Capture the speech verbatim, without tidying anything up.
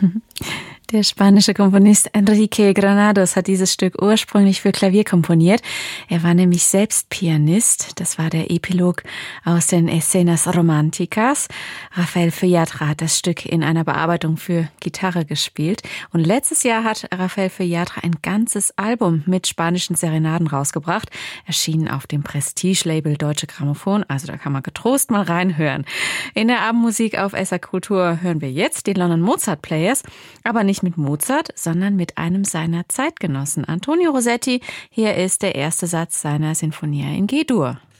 Der spanische Komponist Enrique Granados hat dieses Stück ursprünglich für Klavier komponiert. Er war nämlich selbst Pianist. Das war der Epilog aus den Escenas Románticas. Rafael Fallatra hat das Stück in einer Bearbeitung für Gitarre gespielt. Und letztes Jahr hat Rafael Fallatra ein ganzes Album mit spanischen Serenaden rausgebracht. Erschienen auf dem Prestige-Label Deutsche Grammophon. Also da kann man getrost mal reinhören. In der Abendmusik auf S R Kultur hören wir jetzt die London Mozart Players. Aber nicht mit Mozart, sondern mit einem seiner Zeitgenossen, Antonio Rossetti. Hier ist der erste Satz seiner Sinfonia in G-Dur.